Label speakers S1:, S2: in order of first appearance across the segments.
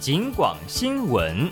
S1: 警广新闻。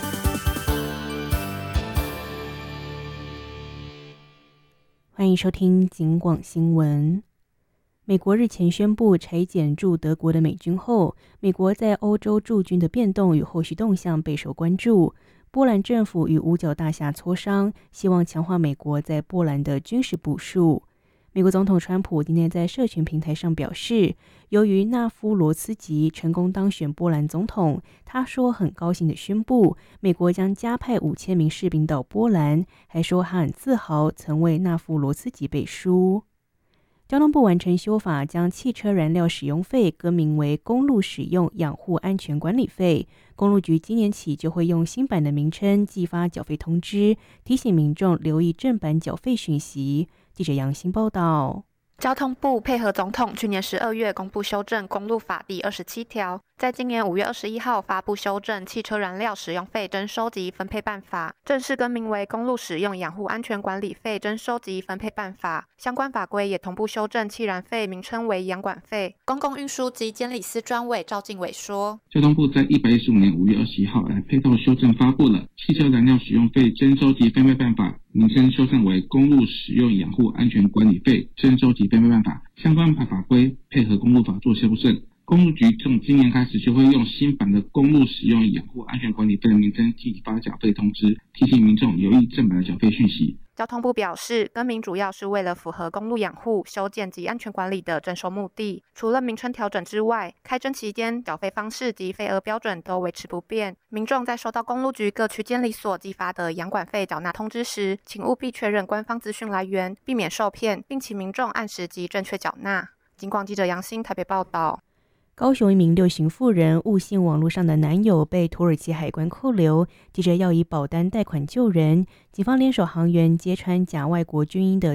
S2: 欢迎收听警广新闻。美国日前宣布裁减驻德国的美军后，美国在欧洲驻军的变动与后续动向备受关注。波兰政府与五角大厦磋商，希望强化美国在波兰的军事部署。美国总统川普今天在社群平台上表示，由于纳夫罗茨基成功当选波兰总统，他说很高兴地宣布，美国将加派5000名士兵到波兰，还说他很自豪曾为纳夫罗茨基背书。交通部完成修法，将汽车燃料使用费更名为公路使用养护安全管理费。公路局今年起就会用新版的名称寄发缴费通知，提醒民众留意正版缴费讯息。记者杨欣报道。
S3: 交通部配合总统去年12月公布修正公路法第27条，在今年5月21号发布修正汽车燃料使用费征收及分配办法，正式更名为公路使用养护安全管理费征收及分配办法。相关法规也同步修正汽燃费名称为养管费。公共运输及监理司专委赵敬伟说，
S4: 交通部在115年5月21号配套修正发布了汽车燃料使用费征收及分配办法，名称修正为公路使用养护安全管理费征收及分配办法。相关法规配合公路法做修正，公路局从今年开始就会用新版的公路使用养护安全管理费的名称寄发缴费通知，提醒民众留意正版的缴费讯息。
S3: 交通部表示，更名主要是为了符合公路养护、修建及安全管理的征收目的。除了名称调整之外，开征期间缴费方式及费额标准都维持不变。民众在收到公路局各区监理所寄发的养管费缴纳通知时，请务必确认官方资讯来源，避免受骗，并请民众按时及正确缴纳。警广记者杨欣台北报道。
S2: 高雄一名6型妇人误信网络上的男友被土耳其海关扣留，急着要以保单贷款救人。警方联手航员揭穿假外国军医的